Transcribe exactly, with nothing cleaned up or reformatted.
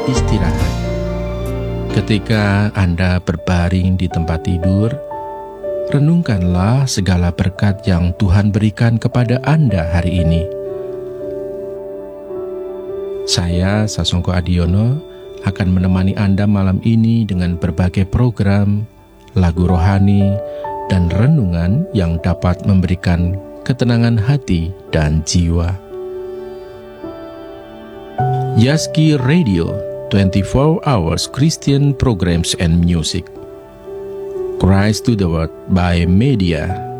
istirahat. Ketika Anda berbaring di tempat tidur, renungkanlah segala berkat yang Tuhan berikan kepada Anda hari ini. Saya, Sasongko Adiono, akan menemani Anda malam ini dengan berbagai program, lagu rohani, dan renungan yang dapat memberikan ketenangan hati dan jiwa. Yaski Radio, twenty-four hours Christian programs and music. Christ to the World by Media.